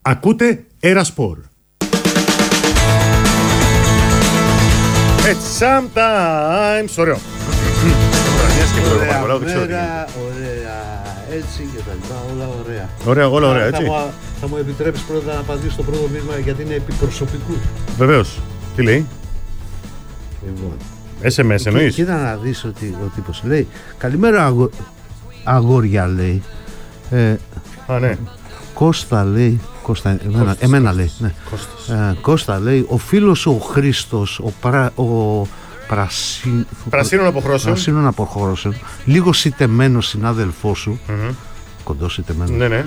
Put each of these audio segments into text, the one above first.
Ακούτε Ερασπορ. Έτσι, sometimes. Ωραίο. Ωραία, έτσι και τα λοιπά, όλα ωραία. Ωραία, όλα ωραία, έτσι. Θα μου επιτρέψεις πρώτα να απαντήσω το πρώτο μήνυμα, γιατί είναι επιπροσωπικού. Βεβαίως. Τι λέει? Λοιπόν, SMS εννοείς? κοίτα να δεις ότι ο τύπος λέει καλημέρα αγόρια, λέει. Ναι. Κώστα, λέει. Εμένα λέει. Ναι. Κώστα, λέει, ο φίλος ο Χρήστος, Πρασίνων αποχρώσεων, λίγο σιτεμένος συνάδελφός σου, κοντός σιτεμένος. Ναι.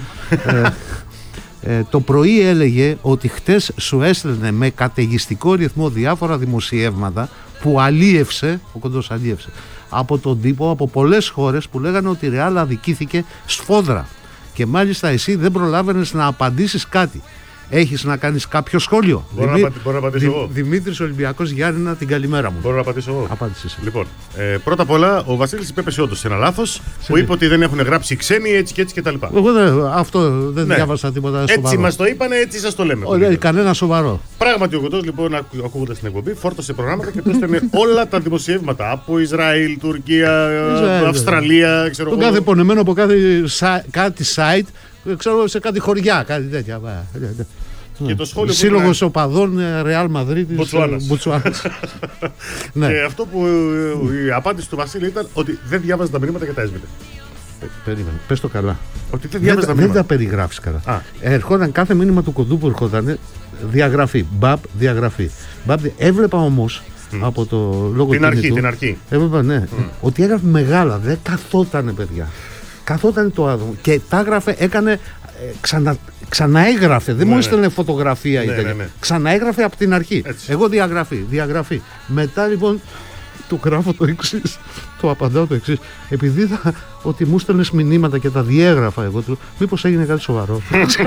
Το πρωί έλεγε ότι χτες σου έστελνε με καταιγιστικό ρυθμό διάφορα δημοσιεύματα που ο κοντός αλίευσε από τον τύπο, από πολλές χώρες που λέγανε ότι η Ρεάλ αδικήθηκε σφόδρα, και μάλιστα εσύ δεν προλάβαινες να απαντήσεις κάτι. Έχεις να κάνεις κάποιο σχόλιο? Μπορώ να απαντήσω εγώ. Δημήτρης Ολυμπιακός Γιάννηνα, την καλημέρα μου. Μπορώ να απαντήσω εγώ? Απάντησες. Λοιπόν, πρώτα απ' όλα, ο Βασίλης υπέπεσε όντως σε ένα λάθος που είπε ότι δεν έχουν γράψει οι ξένοι έτσι και έτσι και τα λοιπά. Εγώ δεν διάβασα τίποτα σοβαρό. Έτσι μας το είπανε, έτσι σας το λέμε. Κανένα σοβαρό. Πράγματι, ο Κοντός, λοιπόν, ακούγοντας την εκπομπή, φόρτωσε προγράμματα και έστελνε όλα τα δημοσιεύματα από Ισραήλ, Τουρκία, Αυστραλία, ξέρω εγώ. Τον κάθε πονεμένο από κάτι site, ξέρω, σε κάτι χωριά, κάτι τέτοια. Και το σχόλιο Σύλλογος οπαδών Ρεάλ Μαδρίτης Μποτσουάνας. Ναι. Και αυτό που η απάντηση του Βασίλη ήταν ότι δεν διάβαζε τα μηνύματα και τα έσβηνε. Περίμενε, πες το καλά. Ότι δεν διάβαζε τα μηνύματα. Δεν τα περιγράφεις καλά. Ερχόταν κάθε μήνυμα του Κοντού που ερχόταν διαγραφή. Μπαπ, διαγραφή. Έβλεπα όμως από το λόγο την αρχή. Έβλεπα, ναι, ότι έγραφε μεγάλα. Δεν καθότανε, παιδιά. Καθόταν το άτομο και τα έγραφε, έκανε. Ξαναέγραφε, δεν μου έστελνε φωτογραφία ή τέτοια. Ξαναέγραφε από την αρχή. Έτσι. Εγώ διαγραφή. Μετά λοιπόν του γράφω το εξής, το απαντάω το εξής. Επειδή είδα ότι μου έστελνες μηνύματα και τα διέγραφα εγώ, του μήπως έγινε κάτι σοβαρό?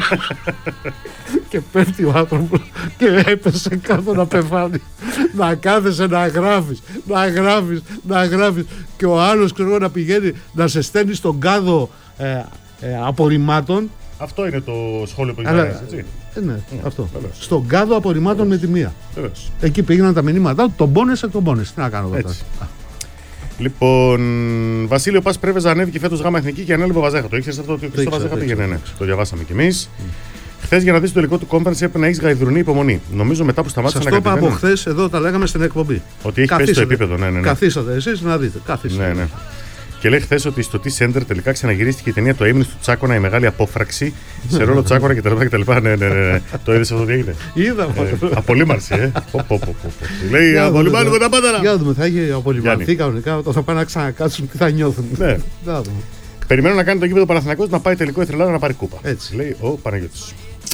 Και πέφτει ο άνθρωπος και έπεσε κάτω να πεθάνει. Να κάθεσαι να γράφεις και ο άλλος, ξέρω, να πηγαίνει να σε στέλνει στον κάδο απορριμμάτων. Αυτό είναι το σχόλιο που έγινε, έτσι. Ναι, αυτό. Στον κάδο απορριμμάτων με τη μία. Εκεί πήγαιναν τα μηνύματα, τον πόνεσε. Τι να κάνω τώρα. Λοιπόν, Βασίλειο Πας Πρέβεζα ανέβηκε φέτος γάμα εθνική και ανέλαβε ο Βαζέχα. Το ήξερες αυτό? Ότι στο Βαζέχα πήγαινε? Ναι. Το διαβάσαμε κι εμείς. Χθες για να δεις το υλικό του conference έπρεπε να έχεις γαϊδουρνή υπομονή. Νομίζω μετά που σταμάτησε να κατεβαίνει. Σας το είπα από χθες, εδώ τα λέγαμε στην εκπομπή. Ότι έχει πέσει το επίπεδο. Ναι. Καθίσατε εσείς να δείτε. Ναι. Και λέει χθες ότι στο T-Center τελικά ξαναγυρίστηκε η ταινία Το έμεινε του Τσάκωνα, η μεγάλη απόφραξη σε ρόλο Τσάκωνα κτλ. Ναι. Το είδες αυτό τι έγινε? Είδα. Απολύμαρση, Λέει απολύμαρση με τα πάταρα. Για να δούμε, θα έχει απολυμαρθεί κανονικά, όταν θα πάνε να ξανακάτσουν, τι θα νιώθουν. Ναι. Περιμένω να κάνει το γήπεδο Παναθηναϊκός να πάει τελικό η Εθρελάδα να πάρει κούπα. Έτσι. Λέει ο Παναγιώτης.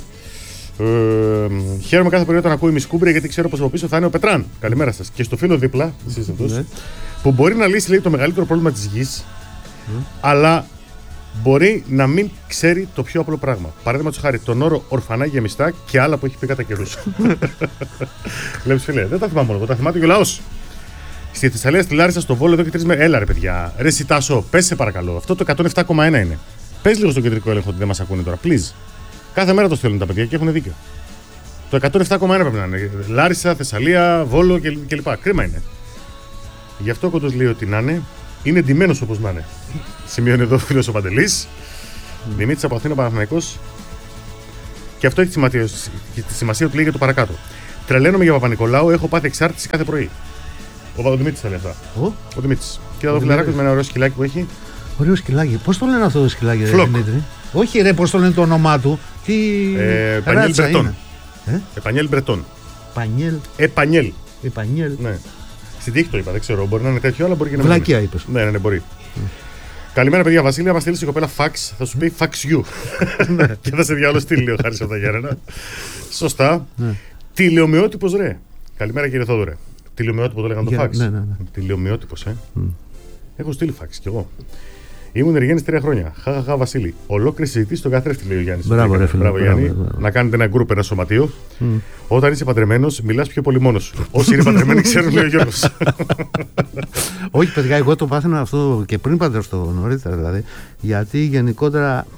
Χαίρομαι κάθε πρωί όταν ακούει Μισκούμπρια, γιατί ξέρω πως από πίσω θα είναι ο Πετράν. Καλημέρα σας. Και στο φίλο δίπλα, εσείς αυτούς, που μπορεί να λύσει, λέει, το μεγαλύτερο πρόβλημα της γης, αλλά μπορεί να μην ξέρει το πιο απλό πράγμα. Παραδείγματος χάρη, τον όρο ορφανά γεμιστά και άλλα που έχει πει κατά καιρούς. Βλέπεις, φίλε, δεν τα θυμάμαι μόνο εγώ, τα θυμάται και ο λαός. Στη Θεσσαλία, στη Λάρισα, στο Βόλο, εδώ και 3 μέρες. Έλα, ρε παιδιά. Ρε Σιτάσο, πες σε παρακαλώ. Αυτό το 107,1 είναι. Πες λίγο στο κεντρικό έλεγχο ότι δεν μας ακούνε τώρα, please. Κάθε μέρα το στέλνουν τα παιδιά και έχουν δίκιο. Το 107,1 πρέπει να είναι. Λάρισα, Θεσσαλία, Βόλο κλπ. Κρίμα είναι. Γι' αυτό ο Κοντός λέει ότι να είναι ντυμένος όπως να είναι. Σημειώνει εδώ ο φίλος ο Παντελής. Δημήτρης από Αθήνα, Παναθηναϊκός. Και αυτό έχει τη σημασία ότι λέει για το παρακάτω. Τρελαίνομαι για Παπα-Νικολάου, έχω πάθει εξάρτηση κάθε πρωί. Ο Δημήτρης θα λέει αυτά. Ο Δημήτρης. Κοίτα εδώ φιλαράκος με ένα ωραίο σκυλάκι που έχει. Ωραίο σκυλάκι. Πώς το λένε αυτό το σκυλάκι, Δημήτρη? Όχι, ρε, πώς το λένε το όνομά του? Πανιέλ Μπρετόν. Επανιέλ Μπρετόν. Επανιέλ. Ναι. Στην τύχη το είπα, δεν ξέρω. Μπορεί να είναι τέτοιο, αλλά μπορεί και να μην είναι. Βλακία είπες. Ναι, μπορεί. Καλημέρα, παιδιά. Βασίλη, άμα στείλει η κοπέλα φαξ, θα σου πει fax you. Και θα σε διαλωστεί, λέει ο Χάρης από τα Γιάννενα. Σωστά. Τηλεομοιότυπος, ρε. Καλημέρα, κύριε Θόδωρε. Τηλεομοιότυπο το λέγανε το φαξ. Ναι. Τηλεομοιότυπος, Έχω στείλει φαξ κι εγώ. Ήμουν εργένης 3 χρόνια. Χαχαχα, Βασίλη. Ολόκληρη συζητήση στον καθρέφτη, λέει ο Γιάννης. Μπράβο, ρε φίλε. Μπράβο, Γιάννη. Να κάνετε ένα γκρουπ, ένα σωματείο. Όταν είσαι παντρεμένος, μιλάς πιο πολύ μόνος σου. Όσοι είναι παντρεμένοι, ξέρουν, λέει ο Γιώργος. Όχι, παιδιά, εγώ το πάθαινα αυτό και πριν παντρευτώ, νωρίτερα δηλαδή. Γιατί γενικότερα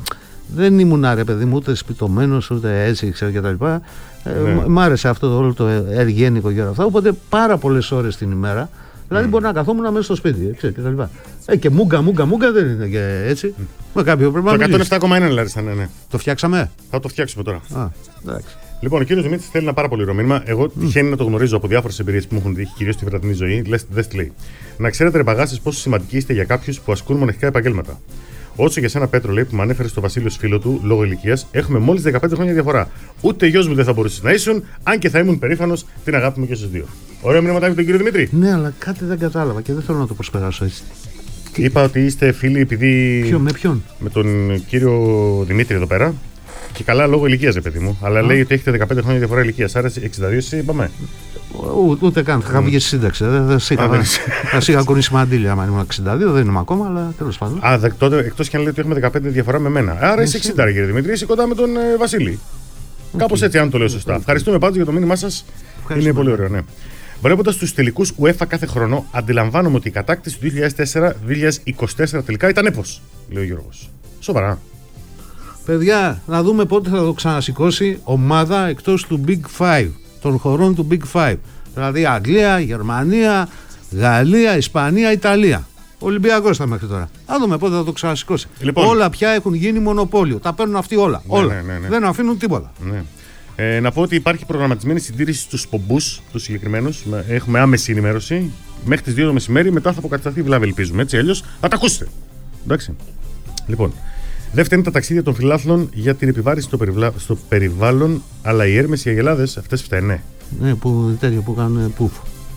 δεν ήμουν ρε παιδί μου ούτε σπιτωμένος ούτε έτσι ξέρω και τα λοιπά. Μ' άρεσε αυτό όλο το εργένικο και όλα αυτά. Οπότε πάρα πολλές ώρες την ημέρα. Δηλαδή μπορεί να καθόμουν μέσα στο σπίτι και τα λοιπά. Και μούγκα δεν είναι και έτσι. Με κάποιο πρέπει να μιλήσει. Το 107,1 Λάρισα, ναι. Το φτιάξαμε. Θα το φτιάξουμε τώρα. Εντάξει. Λοιπόν, ο κύριος Δημήτρης θέλει ένα πάρα πολύ ωραίο μήνυμα. Εγώ τυχαίνει να το γνωρίζω από διάφορες εμπειρίες που μου έχουν τύχει, κυρίως στη βραδινή ζωή. Δες τι λέει. Να ξέρετε, ρε παγάσεις, πόσο σημαντικοί είστε για κάποιους που ασκούν μοναχικά επαγγέλματα. Όσο για σένα, Πέτρο, λέει, που με ανέφερε στο Βασίλειο φίλο του λόγω ηλικίας, έχουμε μόλις 15 χρόνια διαφορά. Ούτε γιος μου δεν θα μπορούσε να ήσουν, αν και θα ήμουν περήφανος, την αγάπη μου και στους δύο. Ωραίο μήνυμα από τον κύριο Δημήτρη. Ναι, αλλά κάτι δεν κατάλαβα και δεν θέλω να το προσπεράσω έτσι. Είπα ότι είστε φίλοι επειδή. Με ποιον? Με τον κύριο Δημήτρη εδώ πέρα. Και καλά λόγω ηλικίας, ρε παιδί μου. Αλλά λέει ότι έχετε 15 χρόνια διαφορά ηλικίας. Άρα 62 εσύ είπαμε. Ούτε καν. Θα είχα βγει στη σύνταξη. Θα είχα κουνήσει μαντήλια. Αν ήμουν 62, δεν είμαι ακόμα, αλλά τέλος πάντων. Τότε εκτός και αν λέει ότι έχουμε 15 διαφορά με μένα. Άρα είσαι 60, κύριε Δημήτρη, είσαι κοντά με τον Βασίλη. Κάπως έτσι, αν το λέω σωστά. Ευχαριστούμε πάντως για το μήνυμά σας. Είναι πολύ ωραίο, ναι. Βλέποντας τους τελικούς UEFA κάθε χρόνο, αντιλαμβάνομαι ότι η κατάκτηση του 2004-2024 τελικά ήταν έπος, λέει ο Γιώργος. Σοβαρά. Παιδιά, να δούμε πότε θα το ξανασηκώσει ομάδα εκτός του Big Five, των χωρών του Big Five. Δηλαδή Αγγλία, Γερμανία, Γαλλία, Ισπανία, Ιταλία. Ο Ολυμπιακός θα μέχρι τώρα. Να δούμε πότε θα το ξανασηκώσει. Λοιπόν, όλα πια έχουν γίνει μονοπόλιο. Τα παίρνουν αυτοί όλα. Ναι. Δεν αφήνουν τίποτα. Ναι. Να πω ότι υπάρχει προγραμματισμένη συντήρηση στους πομπούς, τους συγκεκριμένους. Έχουμε άμεση ενημέρωση. Μέχρι τις 2 το μεσημέρι, μετά θα αποκατασταθεί η βλάβη, ελπίζουμε. Έτσι, αλλιώς θα τα ακούσετε. Εντάξει. Λοιπόν, δεύτερη είναι τα ταξίδια των φιλάθλων για την επιβάρηση στο περιβάλλον, αλλά οι έρμες, οι αγελάδες, αυτές φταίνε. Ναι, τέτοια που κάνουν πουφ.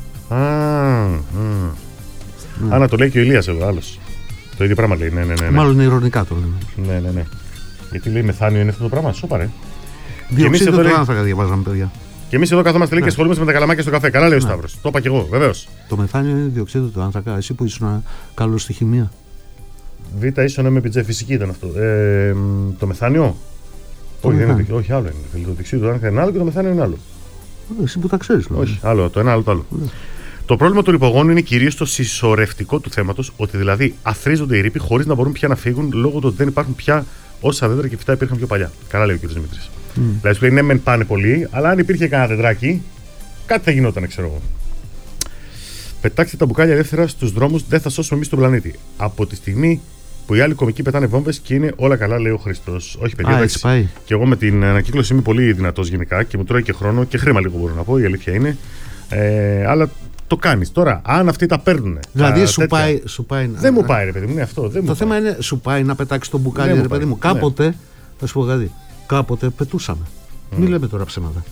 Να το λέει και ο Ηλίας εδώ, άλλος. Το ίδιο πράγμα λέει. Ναι. Μάλλον ειρωνικά το λέμε. Ναι. Γιατί λέει μεθάνιο είναι αυτό το πράγμα, σώπαρε. Διοξείδιο του άνθρακα διαβάζαμε, παιδιά. Και εμείς εδώ καθόμαστε λέει και ασχολούμαστε με τα καλαμάκια στο καφέ. Καλά λέει ο Σταύρος. Το είπα και εγώ, βεβαίως. Το μεθάνιο είναι διοξείδιο του άνθρακα. Εσύ που ήσουν καλό στη χημεία. Β ίσον με πιτζέ, φυσική ήταν αυτό. Το μεθάνιο. Όχι, άλλο είναι. Το διοξείδιο του άνθρακα είναι άλλο και το μεθάνιο είναι άλλο. Εσύ που τα ξέρεις, όχι, άλλο το ένα, άλλο το άλλο. Το πρόβλημα του ρηπογόνου είναι κυρίως το συσσωρευτικό του θέματος, ότι δηλαδή αθρίζονται οι ρήποι χωρίς να μπορούν πια να φύγουν λόγω του ότι δεν υπάρχουν πια όσα δέντρα και φυτά υπήρχαν πιο παλιά. Καλά λέει ο κ. Δημήτρης. Δηλαδή σου λέει ναι, μεν πάνε πολύ, αλλά αν υπήρχε κανένα δεντράκι, κάτι θα γινόταν, ξέρω εγώ. Πετάξτε τα μπουκάλια ελεύθερα στους δρόμους, δεν θα σώσουμε εμείς τον πλανήτη. Από τη στιγμή που οι άλλοι κομικοί πετάνε βόμβες και είναι όλα καλά, λέει ο Χριστός. Όχι, παιδιά, εντάξει. Και εγώ με την ανακύκλωση είμαι πολύ δυνατός γενικά και μου τρώει και χρόνο και χρήμα λίγο μπορώ να πω, η αλήθεια είναι. Αλλά το κάνεις. Τώρα, αν αυτοί τα παίρνουν. Δηλαδή σου πάει. Δεν μου πάει, ρε παιδί μου, είναι αυτό. Το θέμα είναι, σου πάει να πετάξει το μπουκάλι, ρε παιδί μου. Κάποτε, θα σου πω κάτι, κάποτε πετούσαμε. Μην λέμε τώρα ψέματα.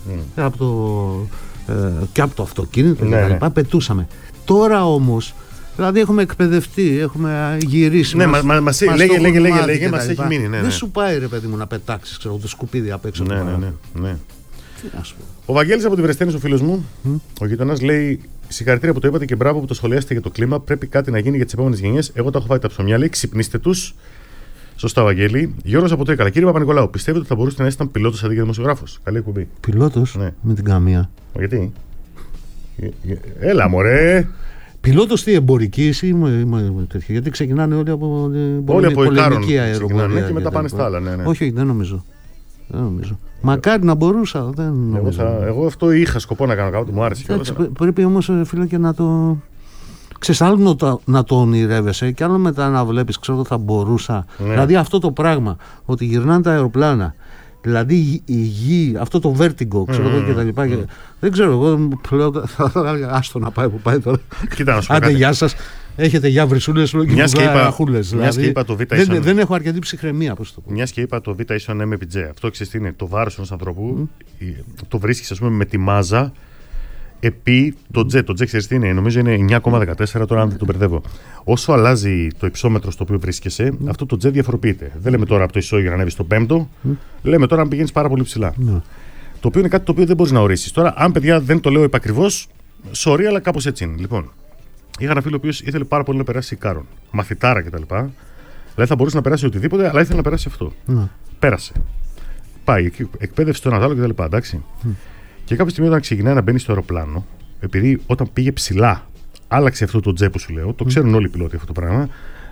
Και από το αυτοκίνητο και τα λοιπά, πετούσαμε. Τώρα όμως. Δηλαδή έχουμε εκπαιδευτεί, έχουμε γυρίσει. Ναι, μας έχει μείνει. Δεν σου πάει, ρε παιδί μου, να πετάξεις το σκουπίδι απ' έξω. Ναι. Ο Βαγγέλης από τη Βρεστένη, ο φίλος μου, ο γείτονας, λέει: συγχαρητήρια που το είπατε και μπράβο που το σχολιάσετε για το κλίμα. Πρέπει κάτι να γίνει για τις επόμενες γενιές. Εγώ τα έχω φάει τα ψωμιά, λέει: ξυπνήστε τους. Σωστά, Βαγγέλη. Γιώργος από το Έκαλα. Κύριε Παπα-Νικολάου, πιστεύετε ότι θα μπορούσατε να ήσταν πιλότος αντί για δημοσιογράφος? Καλή εκπομπή. Πιλότος? Ναι. Με την καμία. Γιατί? Έλα, μωρέ. Πιλότος τι, εμπορική ή τέτοια? Γιατί ξεκινάνε όλοι από πολεμική αεροπορία. Και μετά πάνε στα άλλα. Ναι. Όχι, δεν νομίζω. Μακάρι να μπορούσα. Εγώ αυτό είχα σκοπό να κάνω κάποτε, μου άρεσε. Πρέπει όμως, φίλε, και να το. Ξέρεις, άλλο να το ονειρεύεσαι και άλλο μετά να βλέπεις, ξέρω, θα μπορούσα. Δηλαδή αυτό το πράγμα, ότι γυρνάνε τα αεροπλάνα. Δηλαδή η γη, αυτό το vertigo, ξέρω εγώ και τα λοιπά. Δεν ξέρω, εγώ πλέον θα άστο να πάει που πάει τώρα. Κοίτα, να σου πω άντε, γεια σας. Έχετε για βρυσούλες και ραχούλες. Δεν έχω αρκετή ψυχραιμία. Μιας και είπα το Β ίσον με πιτζέ. Αυτό ξέρεις τι είναι? Το βάρος ενός ανθρώπου το βρίσκεις, ας πούμε, με τη μάζα επί το τζε. Το τζε ξέρεις τι είναι? Νομίζω είναι 9,14, τώρα αν δεν τον μπερδεύω. Όσο αλλάζει το υψόμετρο στο οποίο βρίσκεσαι, αυτό το τζε διαφοροποιείται. Δεν λέμε τώρα από το ισόγειο να ανέβει στο 5ο, λέμε τώρα αν πηγαίνεις πάρα πολύ ψηλά. Το οποίο είναι κάτι το οποίο δεν μπορείς να ορίσεις. Τώρα, αν παιδιά δεν το λέω επακριβώς, sorry, αλλά κάπως έτσι είναι. Λοιπόν, είχα ένα φίλο ο οποίος ήθελε πάρα πολύ να περάσει Ικάρον, μαθητάρα κτλ. Δηλαδή θα μπορούσε να περάσει οτιδήποτε, αλλά ήθελε να περάσει αυτό. Πέρασε. Πάει, εκπαίδευσε το ένα άλλο κτλ. Εντάξει. Και κάποια στιγμή όταν ξεκινάει να μπαίνει στο αεροπλάνο, επειδή όταν πήγε ψηλά, άλλαξε αυτό το τζέ που σου λέω, το ξέρουν όλοι οι πιλότοι αυτό το πράγμα,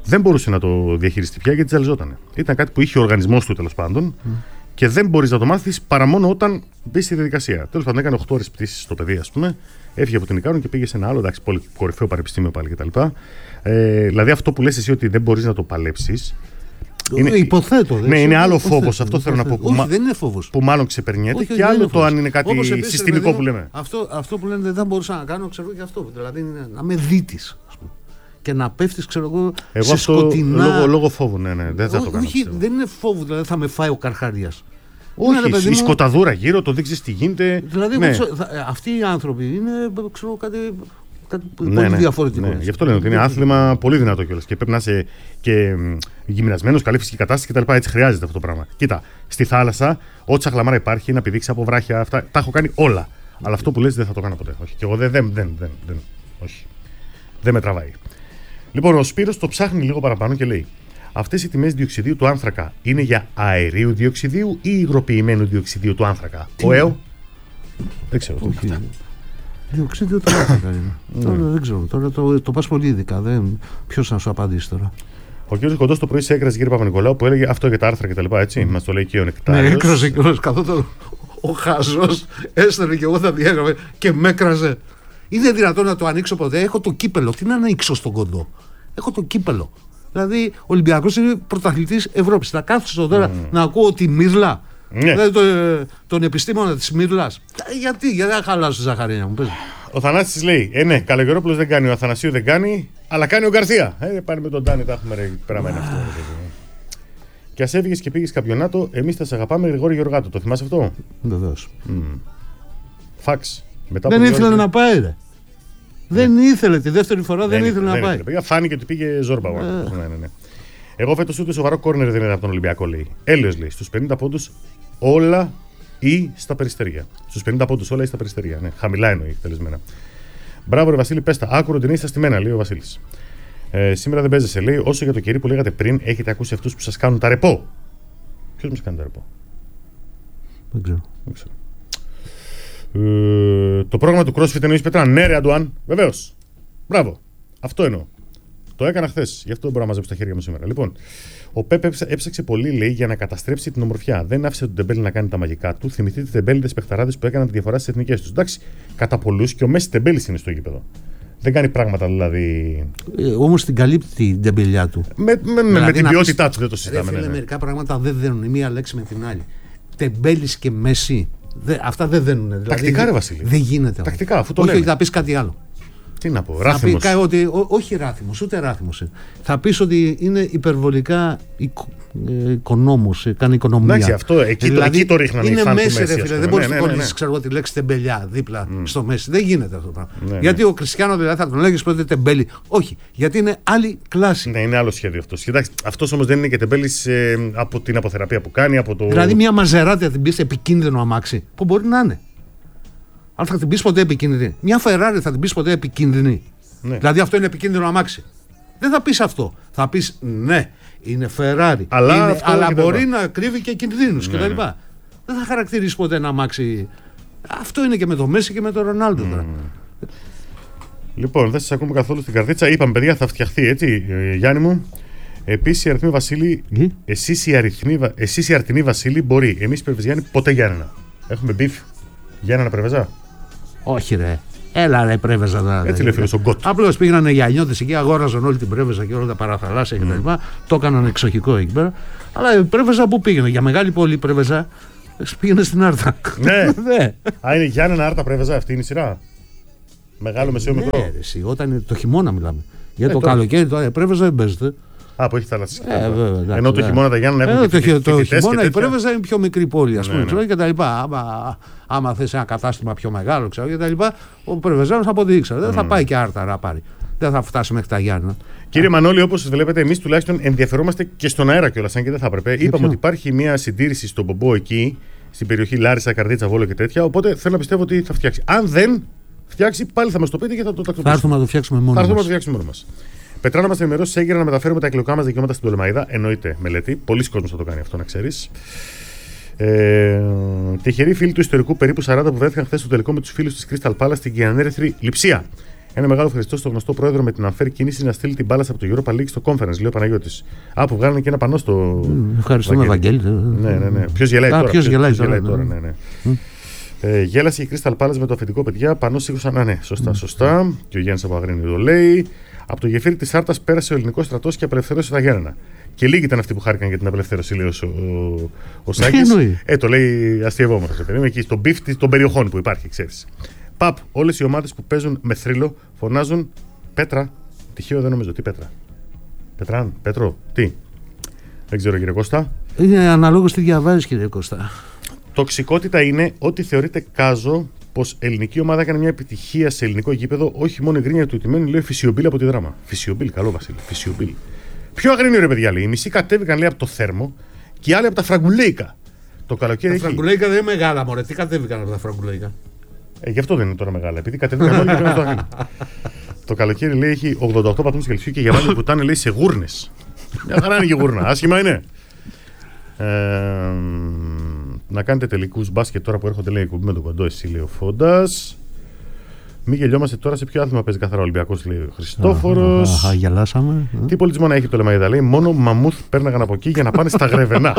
δεν μπορούσε να το διαχειριστεί πια γιατί ζαλιζότανε. Ήταν κάτι που είχε ο οργανισμός του τέλος πάντων και δεν μπορείς να το μάθεις παρά μόνο όταν μπεις στη διαδικασία. Τέλος πάντων, έκανε 8 ώρες πτήσεις στο παιδί, ας πούμε, έφυγε από την Ικάρον και πήγε σε ένα άλλο, εντάξει, πολύ κορυφαίο πανεπιστήμιο πάλι κτλ. Δηλαδή, αυτό που λες εσύ ότι δεν μπορείς να το παλέψεις. Υποθέτω. Ναι, είναι άλλο φόβος. Αυτό θέλω να πω. Όχι, δεν είναι φόβος. Που μάλλον ξεπερνιέται και άλλο το αν είναι κάτι συστημικό που λέμε. Αυτό που λένε δεν θα μπορούσα να κάνω, ξέρω και αυτό. Δηλαδή, να με δίτης. Και να πέφτεις, ξέρω εγώ, σε σκοτεινά. Λόγω φόβου, ναι, δεν θα το κάνω. Όχι, δεν είναι φόβου, δηλαδή θα με φάει ο καρχαρίας. Όχι, η σκοταδούρα γύρω, το δεν ξέρεις τι γίνεται. Δηλαδή, αυτοί οι άνθρωποι είναι, ξέρω, κάτι πολύ διαφορετικό. Ναι. Γι' αυτό λένε ότι είναι άθλημα πολύ δυνατό κιόλας και πρέπει να είσαι και γυμνασμένος, καλή φυσική κατάσταση κτλ. Έτσι χρειάζεται αυτό το πράγμα. Κοίτα, στη θάλασσα, ό,τι σαχλαμάρα υπάρχει, να πηδήξει από βράχια, αυτά τα έχω κάνει όλα. Αλλά αυτό που λες δεν θα το κάνω ποτέ. Όχι. Και εγώ όχι. Δεν με τραβάει. Λοιπόν, ο Σπύρος το ψάχνει λίγο παραπάνω και λέει: αυτές οι τιμές διοξιδίου του άνθρακα είναι για αερίου διοξιδίου ή υγροποιημένου διοξιδίου του άνθρακα? Ο ΕΟ. Δεν ξέρω. Διοξίδιο του άνθρακα είναι. Τώρα δεν ξέρω. Τώρα το πας πολύ ειδικά. Ποιος να σου απαντήσει τώρα. Ο κ. Κοντός το πρωί σε έκρασε κύριε Παπα-Νικολάου που έλεγε αυτό για τα άρθρα κτλ. Έτσι. Μας το λέει και ο Νεκτάριος. Ναι, έκρασε κιόλας. Καθόταν ο χαζός, έστελνε και εγώ θα διέγραφε και με έκραζε. Είναι δυνατόν να το ανοίξω ποτέ? Έχω το κύπελο. Τι να ανοίξω στον Κοντό? Έχω το κύπελο. Δηλαδή, ο Ολυμπιακός είναι πρωταθλητής Ευρώπης. Θα κάθεσαι τώρα να ακούω τη Μύρλα. Ναι. Δηλαδή τον επιστήμονα της Μύρλας. Γιατί να χαλάσω τη Ζαχαρίνια μου, πες. Ο Θανάσης λέει: ναι, Καλογερόπουλος δεν κάνει, ο Αθανασίου δεν κάνει, αλλά κάνει ο Γκαρθία. Πάνε με τον Τάνι, τα έχουμε περαμένα αυτό. Και ας έφυγες και πήγες καμπιονάτο, εμείς θα σε αγαπάμε, Γρηγόρη Γεωργάτο. Το θυμάσαι αυτό? Βεβαίως. Φαξ. Δεν ήθελε να πάει, ρε. Δεν ήθελε τη δεύτερη φορά, δεν ήθελε να πάει. Φάνηκε ότι πήγε ζόρμπα. Ναι. Εγώ φέτος ούτε σοβαρό κόρνερ δεν είδα από τον Ολυμπιακό, λέει. Έλεος, λέει. Στους 50 πόντους όλα ή στα περιστέρια. Στους 50 πόντους όλα ή στα περιστέρια. Ναι. Χαμηλά εννοεί, τελεσμένα. Μπράβο, ρε Βασίλη, πέστα. Άκουρο την στα στημένα, λέει ο Βασίλης. Σήμερα δεν παίζεσαι, λέει. Όσο για το κερί που λέγατε πριν, έχετε ακούσει αυτούς που σας κάνουν τα ρεπό? Ποιος μας κάνει τα ρεπό? Δεν ξέρω. Το πρόγραμμα του CrossFit εννοείς, Πετράν? Ναι, ρε Αντουάν, βεβαίως. Μπράβο. Αυτό εννοώ. Το έκανα χθες, γι' αυτό δεν μπορώ να μαζέψω τα χέρια μου σήμερα. Λοιπόν, ο Πέπ έψαξε πολύ, λέει, για να καταστρέψει την ομορφιά. Δεν άφησε τον Τεμπέλη να κάνει τα μαγικά του. Θυμηθείτε τεμπέληδες παιχταράδες που έκαναν τη διαφορά στις εθνικές τους. Εντάξει, κατά πολλούς και ο Μέση Τεμπέλης είναι στο γήπεδο. Δεν κάνει πράγματα δηλαδή. Όμως την καλύπτει την τεμπελιά του. Με την ποιότητά του δεν το συζητάμε. Ναι. Μερικά πράγματα δεν δένουν η μία λέξη με την άλλη. Τεμπέλης και Μέση. Αυτά δεν δένουν. Τακτικά, δηλαδή, ρε Βασίλη. Δεν γίνεται. Τακτικά, αφού το όχι, λέμε. θα πεις κάτι άλλο. Τι να πω, ράθιμος. Όχι ράθιμος, ούτε ράθιμος. Θα πεις ότι είναι υπερβολικά οικονόμος, κάνει οικονομία. Εντάξει, αυτό εκεί, δηλαδή, εκεί το ρίχνανε. Είναι μέση, ρε φίλε. Δεν μπορείς να κολλήσεις τη λέξη τεμπελιά δίπλα στο Μέση. Δεν γίνεται αυτό το πράγμα. Γιατί ο Κριστιάνο δηλαδή θα τον λέγεις πρώτα τεμπέλη. Όχι, γιατί είναι άλλη κλάση. Ναι, είναι άλλο σχέδιο αυτό. Αυτός όμως δεν είναι και τεμπέλης από την αποθεραπεία που κάνει. Δηλαδή μια Μαζεράτη θα την πεις επικίνδυνο αμάξι, που μπορεί να είναι. Αλλά θα την πεις ποτέ επικίνδυνη? Μια Ferrari θα την πεις ποτέ επικίνδυνη? Ναι. Δηλαδή αυτό είναι επικίνδυνο αμάξι? Δεν θα πεις αυτό. Θα πεις ναι, είναι Ferrari. Αλλά μπορεί να κρύβει και κινδύνους κτλ. Δεν θα χαρακτηρίσει ποτέ ένα αμάξι. Αυτό είναι και με το Μέση και με τον Ρονάλντο τώρα. Λοιπόν, δεν σας ακούμε καθόλου στην καρδίτσα. Είπαμε, παιδιά, θα φτιαχτεί έτσι, Γιάννη μου. Επίσης η αριθμή Βασίλη, εσείς οι αρτινοί Βασίλη μπορεί. Εμείς Πρέβεζα Γιάννη ποτέ Γιάννενα. Έχουμε μπιφ. Γιάννενα Πρέβεζα. Όχι, ρε. Έλα, ρε, Πρέβεζα. Έτσι λέει ο φίλος ο Γκότ. Απλώς πήγαιναν οι Ανιώτες εκεί, αγόραζαν όλη την Πρέβεζα και όλα τα παραθαλάσσια κτλ. Το έκαναν εξοχικό εκεί πέρα. Αλλά η Πρέβεζα πού πήγαινε? Για μεγάλη πόλη Πρέβεζα πήγαινε στην Άρτα. Ναι. Α, είναι Γιάννενα Άρτα Πρέβεζα, αυτή είναι η σειρά. Μεγάλο, μεσαίο, μικρό. Ναι, εσύ, όταν το χειμώνα μιλάμε. Για το καλοκαίρι τώρα Πρέβεζα δεν παίζεται. Α, που έχει θάλασσα. Ενώ το χειμώνα τα Γιάννενα έχουν το χειμώνα η Πρέβεζα είναι πιο μικρή πόλη, ας πούμε, και τα λοιπά. Άμα θες ένα κατάστημα πιο μεγάλο, ξέρω, και τα λοιπά, ο Πρέβεζάνος από ό,τι ήξερα. Δεν θα πάει και Άρτα να πάρει. Δεν θα φτάσει μέχρι τα Γιάννενα. Κύριε Μανώλη, όπως βλέπετε, εμείς τουλάχιστον ενδιαφερόμαστε και στον αέρα κιόλας, αν και δεν θα έπρεπε. Είπαμε ότι υπάρχει μια συντήρηση στον Μπομπό εκεί, στην περιοχή Λάρισα, Καρδίτσα, Βόλο και τέτοια. Οπότε θέλω να πιστεύω ότι θα φτιάξει. Αν δεν φτιάξει, πάλι θα μας το πείτε και θα το τακτοποιήσουμε. Θα έρθουμε να το φτιάξουμε μόνοι μας. Πετρά να μας ενημερώσει έγκαιρα να μεταφέρουμε τα εκλογικά μας δικαιώματα στην Τολεμαΐδα. Εννοείται μελέτη. Πολλοί κόσμος θα το κάνει αυτό, να ξέρεις. Τυχεροί φίλοι του ιστορικού περίπου 40 που βρέθηκαν χθες στο τελικό με τους φίλους της Crystal Palace στην Κιανέρεθρη Λειψία. Ένα μεγάλο ευχαριστώ στο γνωστό πρόεδρο με την αμφέρ κίνηση να στείλει την μπάλα από το Europa League στο conference, λέει ο Παναγιώτης. Που βγάλανε και ένα πανό στο. Ευχαριστούμε, Ευαγγέλη. Ναι. Ποιος γελάει τώρα. Ποιος γελάει τώρα. Ναι. Γέλασε η Crystal Palace με το αφεντικό, παιδιά. Πανό σήκωσαν. Ναι, σωστά. Και ο Γιάννης από Αγρίνη το λέει. Από το γεφύρι της Άρτας πέρασε ο ελληνικός στρατός και απελευθέρωσε τα Γιάννενα. Και λίγοι ήταν αυτοί που χάρηκαν για την απελευθέρωση, λέει ο Σάκης. Το λέει αστειευόμενος. Εκεί στον μπιφ των περιοχών που υπάρχει, ξέρεις. Όλες οι ομάδες που παίζουν με θρύλο φωνάζουν Πέτρα. Τυχαίο δεν νομίζω. Τι Πέτρα. Πέτρο, τι. Δεν ξέρω, κύριε Κώστα. Είναι αναλόγως τι διαβάζεις, κύριε Κώστα. Τοξικότητα είναι ότι θεωρείται κάζο πως ελληνική ομάδα έκανε μια επιτυχία σε ελληνικό γήπεδο, όχι μόνο η γκρίνια του ηττημένου, λέει Φυσιομπίλ από τη Δράμα. Φυσιομπίλ, καλό Βασίλη. Φυσιομπίλ. Πιο αγρίνιο, ρε παιδιά, λέει. Οι μισοί κατέβηκαν, λέει, από το Θέρμο και οι άλλοι από τα Φραγκουλέικα. Το καλοκαίρι. Τα Φραγκουλέικα δεν είναι μεγάλα, μωρέ. Τι κατέβηκαν από τα Φραγκουλέικα. Γι' αυτό δεν είναι τώρα μεγάλα. Επειδή κατέβηκαν μόνο για το Αγρίνιο. Το καλοκαίρι, λέει, έχει 88 βαθμούς Κελσίου και για μάλλον πουτάνε, λέει, σε γούρνες. Μια χαρά είναι και γούρνα. Άσχημα είναι. Να κάνετε τελικούς μπάσκετ τώρα που έρχονται, λέει, κουμπί με τον Κοντό, εσύ, λέει ο Φόντας. Μην γελιόμαστε τώρα σε ποιο άθλημα παίζει καθαρά Ολυμπιακός, λέει ο Χριστόφορος. Γελάσαμε. Τι πολιτισμό να έχει το Λεμαϊδα, λέει. Μόνο μαμούθ πέρναγαν από εκεί για να πάνε στα Γρεβενά.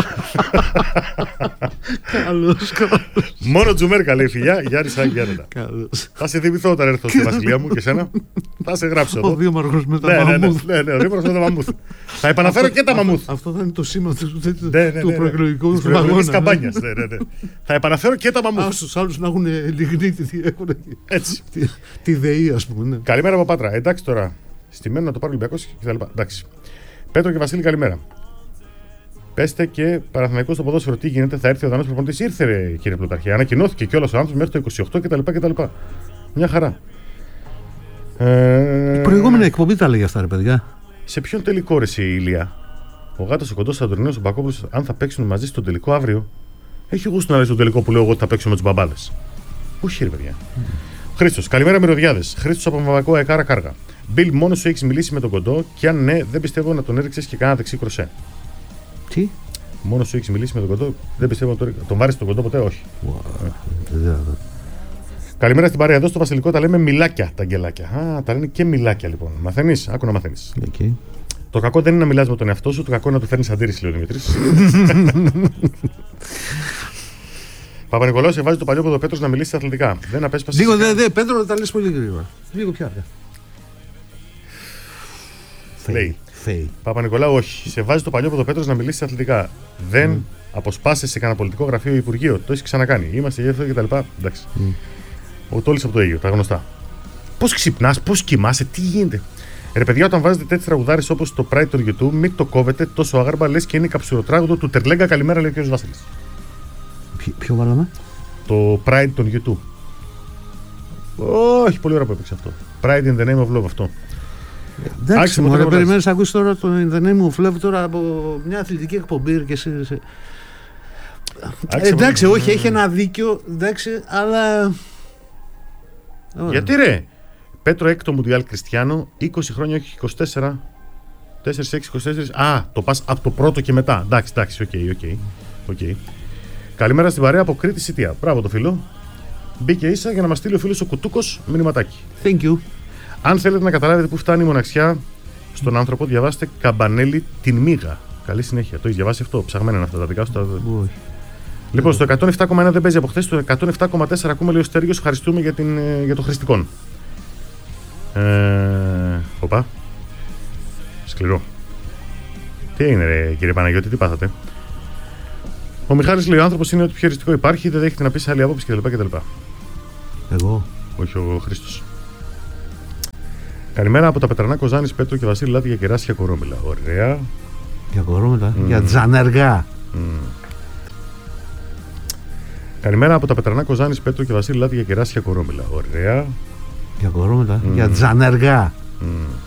Καλώς. Μόνο Τζουμέρκα, λέει, φιλιά. Γιάννη Σάγκη. Θα σε θυμηθώ όταν έρθω στη Βασιλεία μου και σένα. Θα σε γράψω. Ο δήμαρχος με τα μαμούθ. Ναι, ο δήμαρχος με τα μαμούθ. Θα επαναφέρω και τα μαμούθ. Αυτό θα είναι το σήμα του προεκλογικού καμπάνιας. Θα επαναφέρω και τα μαμούθ. Στους άλλους να έχουν λιγνίτη. Έτσι. Τη ΔΕΗ, ας πούμε. Ναι. Καλημέρα από Πάτρα. Εντάξει τώρα. Στημένο να το πάρει ο Ολυμπιακός κτλ. Εντάξει. Πέτρο και Βασίλη, καλημέρα. Πέστε και Παναθηναϊκός στο ποδόσφαιρο. Τι γίνεται, θα έρθει ο Δανός προπονητής. Ήρθε, ρε, κύριε Πλουταρχία. Ανακοινώθηκε κιόλας ο άνθρωπος μέχρι το 28 κτλ. Μια χαρά. Η προηγούμενη εκπομπή τα λέει αυτά, ρε παιδιά. Σε ποιον τελικό, ρε, η Ηλία. Ο Γάτος, ο Κοντός, ο Σαντορινός, ο Μπακόπουλος, αν θα παίξουν μαζί στον τελικό αύριο. Έχει γούστο να λέει στον τελικό που λέω εγώ ότι θα παίξουμε με τους μπαμπάδες. Όχι, ρε παιδιά. Χρήστος, καλημέρα μυρωδιάδες. Χρήστος από Μαβακό, Εκάρα Κάργα. Μπιλ, μόνο σου έχεις μιλήσει με τον Κοντό και αν ναι, δεν πιστεύω να τον έριξες και κάνα δεξί κροσέ. Τι? Μόνο σου έχεις μιλήσει με τον Κοντό, δεν πιστεύω να τον βάρεις τον Κοντό ποτέ, όχι. Καλημέρα στην παρέα. Εδώ στο Βασιλικό τα λέμε μιλάκια τα αγγελάκια. Τα λένε και μιλάκια λοιπόν. Μαθαίνεις, άκου να μαθαίνεις. Okay. Το κακό δεν είναι να μιλάς με τον εαυτό σου, το κακό είναι να του φέρνεις αντίρρηση, λέει ο Δημήτρης. Παπα-Νικολάου, σε βάζει το παλιό ποδοπέτρος να μιλήσει αθλητικά. Δεν απέσπασε. Λίγο, Πέτρο, τα λες πολύ γρήγορα. Λίγο πιο αργά. Λέει. Παπα-Νικολάου, όχι. Σε βάζει το παλιό ποδοπέτρος να μιλήσει αθλητικά. Δεν αποσπάσαι σε κανένα πολιτικό γραφείο ή υπουργείο. Το έχει ξανακάνει. Είμαστε γι' αυτό κτλ. Εντάξει. Ο Τόλης από το Αίγυο, τα γνωστά. Πώς ξυπνάς, πώς κοιμάσαι, τι γίνεται. Ρε παιδιά, όταν βάζετε τέτοιες τραγουδάρες όπως το Pride των YouTube, μην το κόβετε τόσο άγαρμα, λες και είναι καψουροτράγουδο του Τερλέγκα. Καλημέρα, λέει ο κ. Βασίλης. Ποιο βάλαμε? Το Pride των YouTube. Όχι, πολύ ωραίο που έπαιξε αυτό. Pride in the name of love, αυτό. Εντάξει, μωρέ, περιμένεις να ακούσεις τώρα το in the name of love τώρα από μια αθλητική εκπομπή και εσύ. Εντάξει, όχι, έχει ένα δίκιο, εντάξει, αλλά. Γιατί ρε, Πέτρο έκτο Μουντιάλ Κριστιάνο, 20 χρόνια, όχι 24. 4-6-24. Το πας από το πρώτο και μετά. Εντάξει, οκ. Καλημέρα στην παρέα από Κρήτη Σιτία. Μπράβο το φίλο. Μπήκε ίσα για να μας στείλει ο φίλος ο Κουτούκος μηνυματάκι. Thank you. Αν θέλετε να καταλάβετε πού φτάνει η μοναξιά στον άνθρωπο, διαβάστε Καμπανέλη την Μίγα. Καλή συνέχεια. Το έχεις διαβάσει αυτό? Ψαγμένα είναι αυτά τα δικά σου. Λοιπόν, στο 107,1 δεν παίζει από χθες. Στο 107,4 ακούμε, λέει ο Στέργιος. Ευχαριστούμε για το χρηστικόν. Οπα. Σκληρό. Τι έγινε, ρε, κύριε Παναγιώτη, τι πάθατε? Ο Μιχάλης λέει: ο άνθρωπος είναι ό,τι πιο εριστικό υπάρχει, δεν δέχεται να πει σε άλλη άποψη κτλ. Εγώ. Όχι, ο Χρήστος. Καλημέρα από τα Πετρανά, Κοζάνης, Πέτρο και Βασίλη, Λάδι για κεράσια κορόμιλα. Ωραία. Για κορόμιλα, για τζανεργά. Καλημέρα από τα Πετρανά, Κοζάνης, Πέτρο και Βασίλη, Λάδι για κεράσια κορόμιλα. Ωραία. Για κορόμιλα, για τζανεργά.